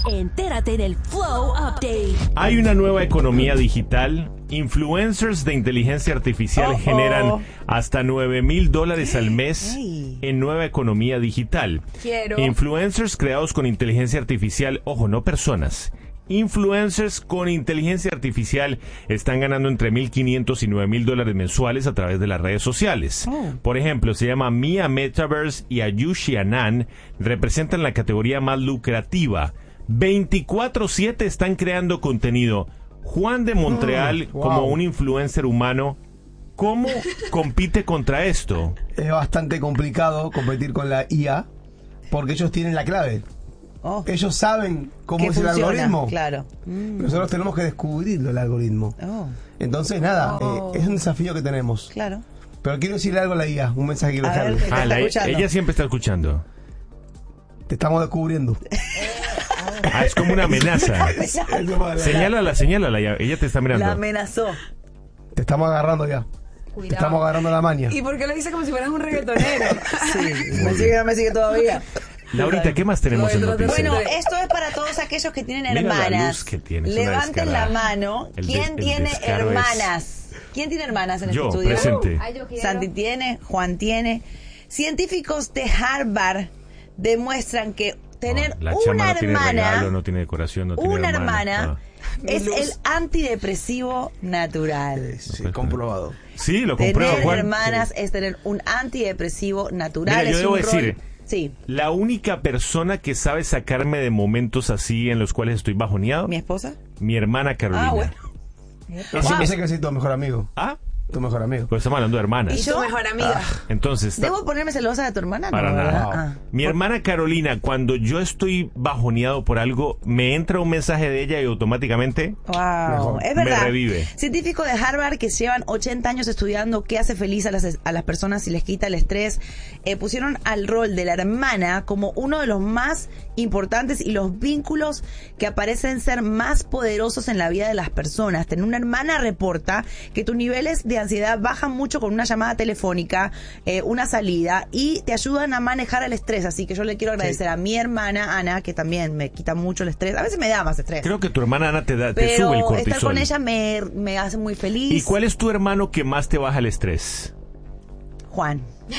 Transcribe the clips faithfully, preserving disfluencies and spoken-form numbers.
Entérate en el Flow Update. Hay una nueva economía digital. Influencers de inteligencia artificial Oh, oh. generan hasta nueve mil dólares al mes Hey. en nueva economía digital. Quiero. Influencers creados con inteligencia artificial, ojo, no personas. Influencers con inteligencia artificial están ganando entre mil quinientos y nueve mil dólares mensuales a través de las redes sociales. Oh. Por ejemplo, se llama Mia Metaverse y Ayushi Anand representan la categoría más lucrativa. veinticuatro siete están creando contenido. Juan de Montreal, Mm, wow. como un influencer humano, ¿cómo compite contra esto? Es bastante complicado competir con la I A porque ellos tienen la clave. Oh, Ellos saben cómo que es el funciona, algoritmo. Claro. Mm. Nosotros tenemos que descubrirlo, el algoritmo. Oh, Entonces, nada, Oh. eh, es un desafío que tenemos. claro. Pero quiero decirle algo a la I A, un mensaje que quiero A ver, dejarle. ¿qué? Ah, está la- escuchando. ella siempre está escuchando. Te estamos descubriendo. Ah, es como una amenaza. Señálala, señálala, ya. Ella te está mirando. La amenazó. Te estamos agarrando ya. Te estamos agarrando la maña. ¿Y por qué lo dice como si fueras un reggaetonero? Sí, me sigue, no me sigue todavía. Laurita, ¿qué más tenemos en Lo de- noticias? Bueno, esto es para todos aquellos que tienen Mira la hermanas. luz que tienes, una Levanten descarada. la mano. El ¿Quién des- el tiene descaro hermanas? ¿Quién tiene hermanas en Yo, este estudio? presente. Ay, yo quiero. Santi tiene, Juan tiene. Científicos de Harvard demuestran que tener No, la chama una no tiene hermana, regalo, no tiene decoración, no tiene una hermana, Ah. es Luz. el antidepresivo natural. Sí, comprobado. Sí, lo compruebo, Tener Juan. hermanas es tener un antidepresivo natural. Mira, yo es debo un decir, rol- Sí, La única persona que sabe sacarme de momentos así en los cuales estoy bajoneado, mi mi, esposa. hermana Carolina. Ah, bueno. Y siempre sé que soy tu mejor amigo. Ah, Tu mejor amigo. pues estamos hablando de hermanas. ¿Y Tu yo? mejor amiga. Entonces, ¿Debo ponerme celosa de tu hermana? para no, nada. ¿verdad? Ah. Mi hermana Carolina, cuando yo estoy bajoneado por algo, me entra un mensaje de ella y automáticamente Wow, Mejor. es me verdad. revive. Científicos de Harvard que llevan ochenta años estudiando qué hace feliz a las, a las personas y les quita el estrés, eh, pusieron al rol de la hermana como uno de los más importantes y los vínculos que aparecen ser más poderosos en la vida de las personas. Tener una hermana reporta que tus niveles de ansiedad bajan mucho con una llamada telefónica, eh, una salida, y te ayudan a manejar el estrés. Así que yo le quiero agradecer Sí. a mi hermana Ana, que también me quita mucho el estrés. A veces me da más estrés. creo que tu hermana Ana te, da, te Pero sube el estar cortisol. con ella me, me hace muy feliz. ¿Y cuál es tu hermano que más te baja el estrés? Juan.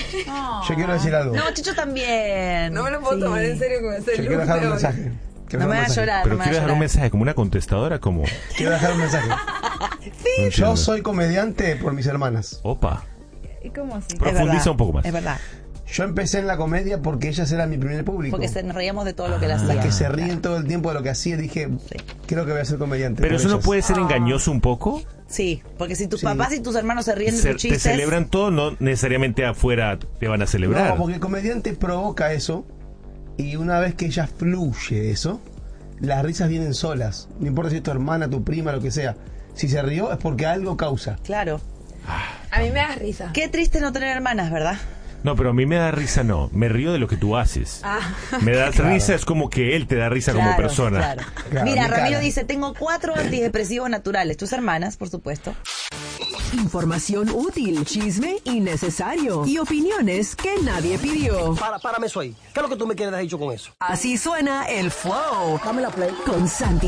Yo quiero decir algo. No, Chicho también. No me lo puedo Sí. tomar en serio con ese Yo quiero dejar un mensaje. Quiero No me dejar un va a mensaje. llorar, Pero no me va quiero a dejar un llorar. mensaje como una contestadora, como... Quiero dejar un mensaje. No Yo entiendo. soy comediante por mis hermanas. Opa. ¿Y cómo así? Es Profundiza verdad, un poco más. Es verdad. Yo empecé en la comedia porque ellas eran mi primer público. Porque se, nos reíamos de todo lo que le Ah. hacía. Las que se ríen todo el tiempo de lo que hacía. Dije, creo que voy a ser comediante. Pero por eso no ellas. puede ser engañoso un poco. Sí, porque si tus Sí. papás y tus hermanos se ríen de Se- tus te chistes... celebran todo, no necesariamente afuera te van a celebrar. No, porque el comediante provoca eso. Y una vez que ya fluye eso, las risas vienen solas. No importa si es tu hermana, tu prima, lo que sea. Si se rió es porque algo causa. Claro. A mí me da risa. Qué triste no tener hermanas, ¿verdad? No, pero a mí me da risa, no. Me río de lo que tú haces. Ah. Me da Claro. risa, es como que él te da risa como Claro, persona. claro. Claro, Mira, mi Ramiro cara. dice, tengo cuatro antidepresivos naturales. Tus hermanas, por supuesto. Información útil, chisme innecesario y opiniones que nadie pidió. Para, párame eso ahí. ¿Qué es lo que tú me quieres dar dicho con eso? Así suena el Flow. Dame la play. Con Santi